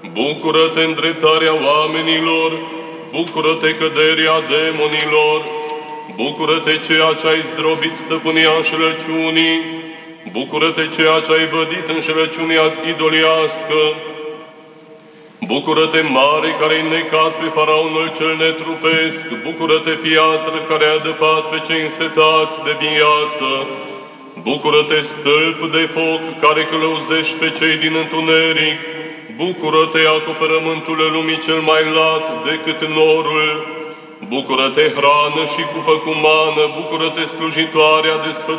Bucură-te îndreptarea oamenilor, bucură-te căderea demonilor, bucură-te ceea ce ai zdrobit stăpânia înșelăciunii, bucură-te ceea ce ai vădit înșelăciunea idoliască, bucură-te mare care ai necat pe faraonul cel netrupesc, bucură-te piatră care ai adăpat pe cei însetați de viață, bucură-te stâlp de foc care călăuzești pe cei din întuneric, bucură-te acoperământul lumii cel mai lat decât norul, bucură-te hrană și cupă cu mană, bucură-te slujitoarea desfătării